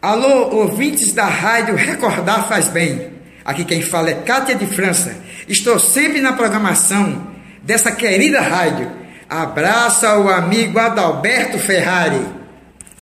Alô, ouvintes da rádio Recordar Faz Bem. Aqui quem fala é Cátia de França. Estou sempre na programação dessa querida rádio. Abraço ao amigo Adalberto Ferrari.